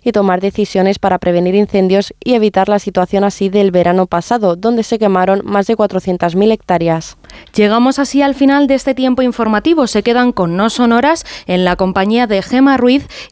y tomar decisiones para prevenir incendios y evitar la situación así del verano pasado, donde se quemaron más de 400.000 hectáreas. Llegamos así al final de este tiempo informativo. Se quedan con No Sonoras en la compañía de Gema Ruiz